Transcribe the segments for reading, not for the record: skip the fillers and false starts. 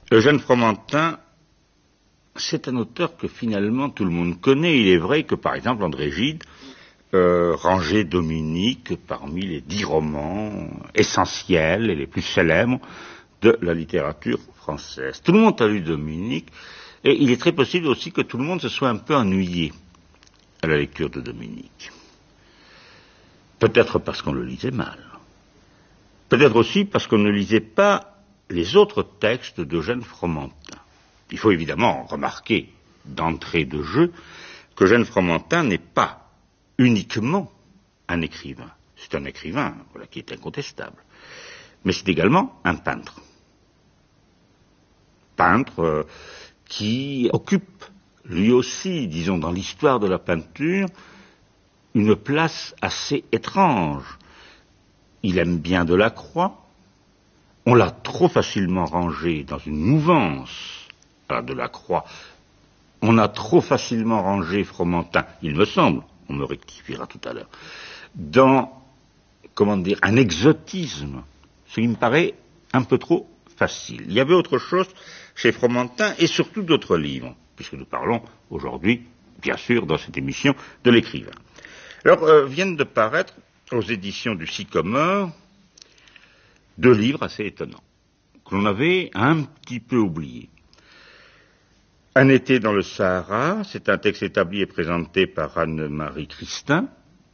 Eugène Fromentin, c'est un auteur que finalement tout le monde connaît. Il est vrai que par exemple André Gide rangeait Dominique parmi les 10 romans essentiels et les plus célèbres de la littérature française. Tout le monde a lu Dominique, et il est très possible aussi que tout le monde se soit un peu ennuyé à la lecture de Dominique. Peut-être parce qu'on le lisait mal. Peut-être aussi parce qu'on ne lisait pas les autres textes d'Eugène Fromentin. Il faut évidemment remarquer d'entrée de jeu qu'Eugène Fromentin n'est pas uniquement un écrivain. C'est un écrivain, voilà, qui est incontestable. Mais c'est également un peintre. Peintre qui occupe, lui aussi, disons, dans l'histoire de la peinture, une place assez étrange. Il aime bien Delacroix. On l'a trop facilement rangé dans une mouvance à Delacroix. On a trop facilement rangé Fromentin, il me semble, on me rectifiera tout à l'heure, dans, un exotisme, ce qui me paraît un peu trop facile. Il y avait autre chose chez Fromentin et surtout d'autres livres, puisque nous parlons aujourd'hui, bien sûr, dans cette émission, de l'écrivain. Alors, viennent de paraître aux éditions du Sycomore 2 livres assez étonnants, que l'on avait un petit peu oubliés. Un été dans le Sahara, c'est un texte établi et présenté par Anne-Marie Christin.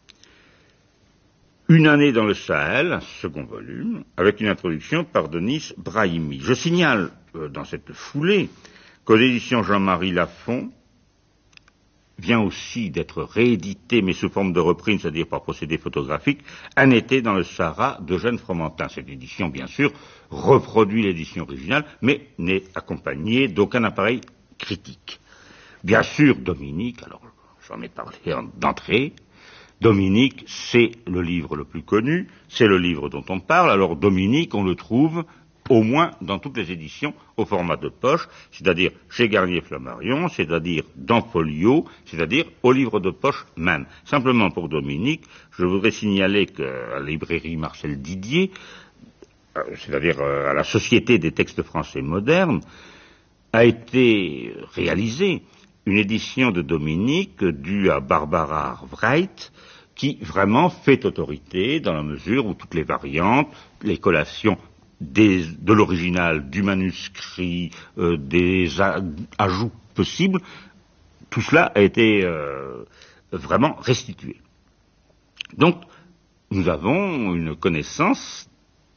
Une année dans le Sahel, un second volume, avec une introduction par Denis Brahimi. Je signale dans cette foulée qu'aux éditions Jean-Marie Lafon vient aussi d'être réédité, mais sous forme de reprise, c'est-à-dire par procédé photographique, Un été dans le Sahara d'Eugène Fromentin. Cette édition, bien sûr, reproduit l'édition originale, mais n'est accompagnée d'aucun appareil critique. Bien sûr, Dominique, alors j'en ai parlé d'entrée, Dominique, c'est le livre le plus connu, c'est le livre dont on parle. Alors Dominique, on le trouve au moins dans toutes les éditions au format de poche, c'est-à-dire chez Garnier-Flammarion, c'est-à-dire dans Folio, c'est-à-dire au livre de poche même. Simplement pour Dominique, je voudrais signaler qu'à la librairie Marcel Didier, c'est-à-dire à la Société des textes français modernes, a été réalisée une édition de Dominique due à Barbara Arvrait, qui vraiment fait autorité dans la mesure où toutes les variantes, les collations de l'original, du manuscrit, des ajouts possibles, tout cela a été vraiment restitué. Donc, nous avons une connaissance,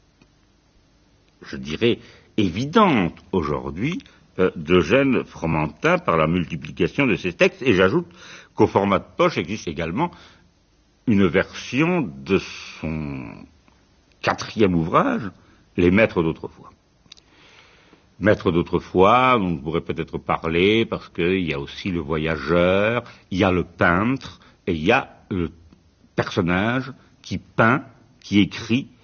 je dirais, évidente aujourd'hui d'Eugène Fromentin par la multiplication de ses textes, et j'ajoute qu'au format de poche existe également une version de son 4e ouvrage, Les Maîtres d'autrefois. Maîtres d'autrefois, on pourrait peut-être parler parce qu'il y a aussi le voyageur, il y a le peintre, et il y a le personnage qui peint, qui écrit